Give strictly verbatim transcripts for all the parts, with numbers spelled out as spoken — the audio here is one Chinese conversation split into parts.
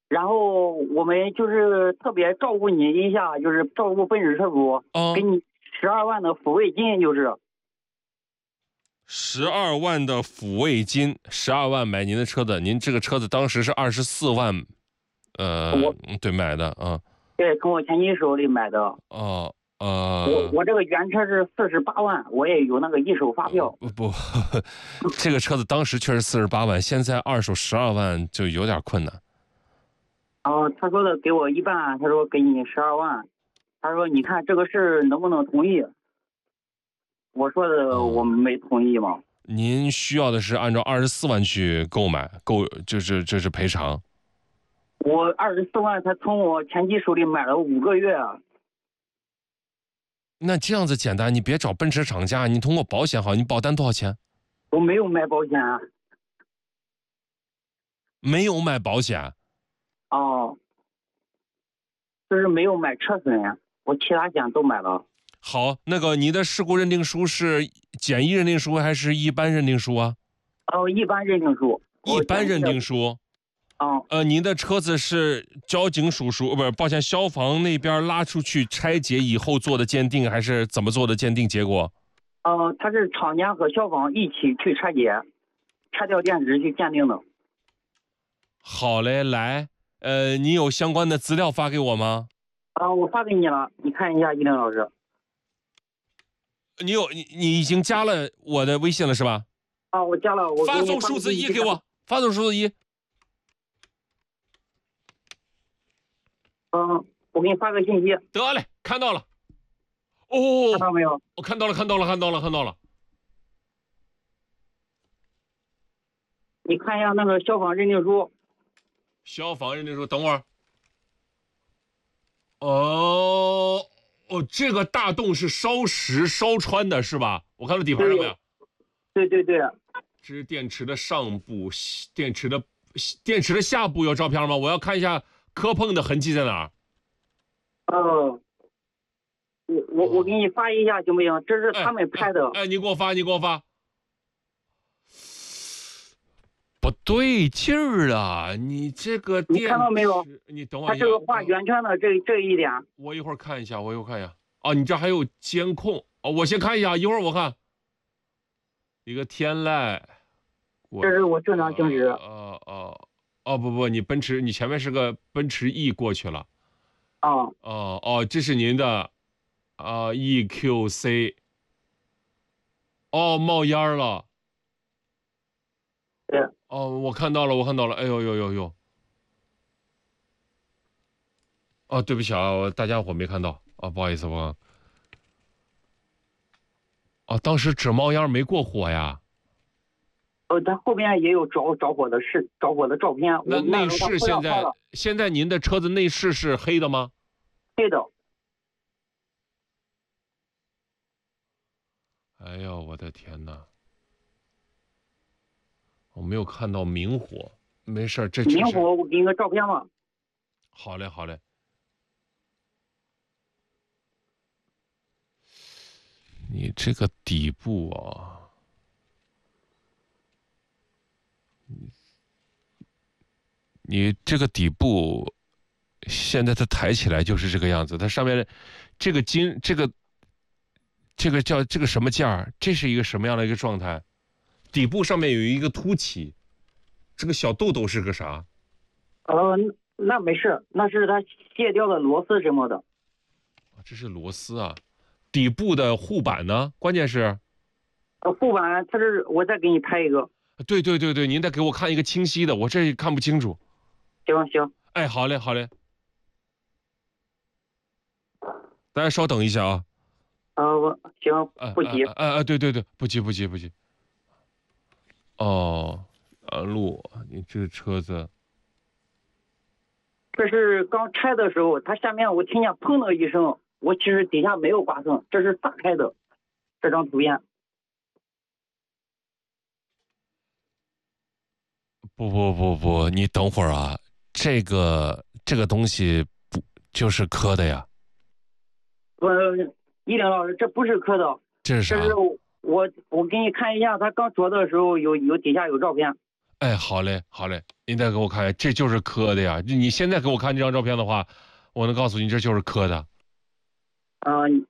然后我们就是特别照顾你一下，就是照顾奔驰车主， 哦， 给你十二万的抚慰金，就是十二万的抚慰金，十二万买您的车子，您这个车子当时是二十四万，呃， 我对，买的啊。 对从我前妻手里买的。 哦， 我呃， 我这个原车是四十八万，我也有那个一手发票。 不不，这个车子当时确实四十八万，现在二手十二万就有点困难。 然后他说的给我一半，他说给你十二万，他说你看这个事能不能同意？我说的我哦， 没同意嘛。 您需要的是按照二十四万去购买，购就是这是赔偿。 我二十四万，他从我前妻手里买了五个月。 那这样子简单，你别找奔驰厂家，你通过保险好，你保单多少钱？ 我没有买保险。 没有买保险。 哦，就是没有买车损，我其他险都买了。 好，那个你的事故认定书是简易认定书还是一般认定书啊？ 哦，一般认定书。 一般认定书。 啊、 呃，您的车子是交警叔叔，呃不是，抱歉，消防那边拉出去拆解以后做的鉴定，还是怎么做的鉴定结果？ 呃，他是厂家和消防一起去拆解，拆掉电池去鉴定的。 好嘞，来，呃，你有相关的资料发给我吗？ 啊、我发给你了，你看一下，依林老师。 你有你你已经加了我的微信了是吧？ 啊、我加了，我给你发送数字一给我。 我，发送数字一。 嗯、我给你发个信息， 得嘞，看到了。 看哦， 到没有？ 我看到了，看到了，看到了，看到了。 你看一下那个消防认定书。 消防认定书，等会儿。哦哦，这个大洞是烧蚀烧穿的是吧？我看到底盘上没有？ 对对对。 这是电池的上部，电池的电池的下部有照片吗？我要看一下磕碰的痕迹在哪儿。 哦，我我我给你发一下行不行？这是他们拍的。 哎，哎你给我发，你给我发。不对劲儿啊！你这个电池， 你看到没有？ 你等我一下。 他这个画圆圈的这这一点。 我一会儿看一下，我一会儿看一下。哦，你这还有监控哦，我先看一下，一会儿我看。一个天籁， 这是我正常行驶。 哦哦哦不不，你奔驰，你前面是个奔驰 E 过去了。 哦哦哦，这是您的啊 E Q C。哦，冒烟了。 对。 哦，我看到了，我看到了。哎呦呦呦呦！哦，对不起啊，我大家伙没看到啊，不好意思，我。哦，当时只冒烟没过火呀？ 呃，他后边也有着着火的视着火的照片。 那内我那时候饰现在现在您的车子内饰是黑的吗？ 黑的。 哎呦，我的天哪！我没有看到明火，没事，这明火我给你个照片吧。 好嘞，好嘞。你这个底部啊，你你这个底部，现在它抬起来就是这个样子，它上面这个金这个这个叫这个什么件儿？这是一个什么样的一个状态？底部上面有一个凸起，这个小豆豆是个啥？ 呃，那没事，那是他卸掉的螺丝什么的。 这是螺丝啊。底部的护板呢？关键是， 呃，护板它是我再给你拍一个。 对对对对，您再给我看一个清晰的，我这看不清楚。 行行。 哎，好嘞好嘞，大家稍等一下啊。 呃，我行，不急。 啊啊啊！对对对，不急不急不急。哦，啊路，你这个车子， 这是刚拆的时候，它下面我听见砰的一声，我其实底下没有刮蹭，这是炸开的。这张图片。 不不不不，你等会儿啊，这个这个东西不就是磕的呀？ 呃，依林老师，这不是磕的， 这是啥？ 这是我我给你看一下，他刚着的时候有有底下有照片。 哎，好嘞，好嘞，您再给我看，这就是磕的呀。你现在给我看这张照片的话，我能告诉你这就是磕的。 嗯、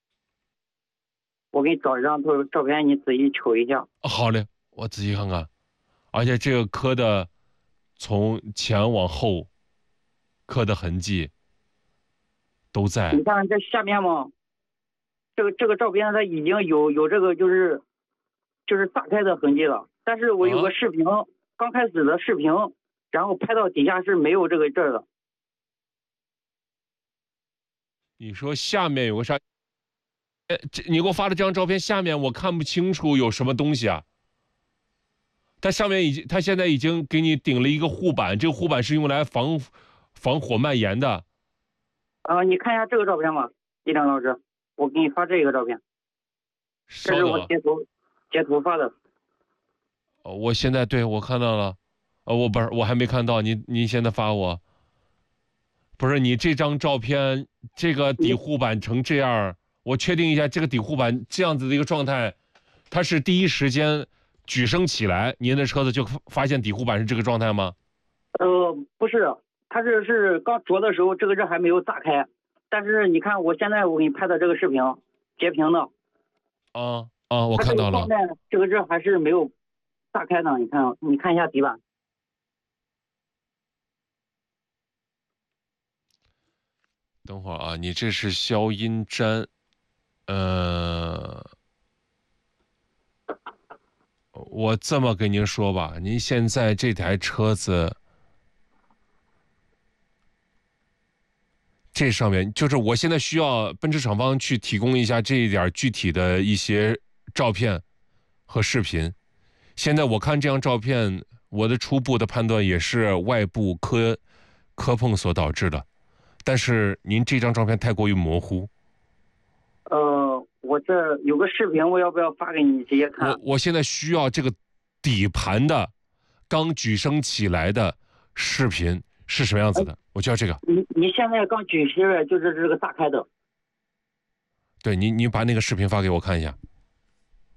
我给你找一张图照片，你仔细瞅一下。 好嘞，我仔细看看。而且这个磕的从前往后磕的痕迹都在。 你看这下面嘛，这个这个照片它已经有有这个就是就是炸开的痕迹了。但是我有个啊视频，刚开始的视频，然后拍到底下是没有这个这儿的。 你说下面有个啥？哎，这你给我发的这张照片下面我看不清楚有什么东西啊。它上面已经，它现在已经给你顶了一个护板，这个护板是用来防防火蔓延的。 啊、你看一下这个照片吧，李亮老师，我给你发这个照片，这是稍等啊， 我截图截图发的。 哦我现在对我看到了，呃，我不是我还没看到，您您现在发我。不是你这张照片，这个底护板成这样，我确定一下，这个底护板这样子的一个状态，它是第一时间举升起来，您的车子就发现底护板是这个状态吗？ 呃，不是，它是是刚着的时候，这个热还没有炸开。但是你看，我现在我给你拍的这个视频，截屏的， 啊啊，我它看到了。 这个方面这个热还是没有炸开的。你看，你看一下底板。 等会儿啊，你这是消音毡，呃，我这么跟您说吧，您现在这台车子这上面，就是我现在需要奔驰厂方去提供一下这一点具体的一些照片和视频。现在我看这张照片，我的初步的判断也是外部磕磕碰所导致的，但是您这张照片太过于模糊。 呃，我这有个视频，我要不要发给你直接看？ 我我现在需要这个底盘的刚举升起来的视频是什么样子的，我就要这个。 你你现在刚举起来就是这个炸开的。 对，你你把那个视频发给我看一下。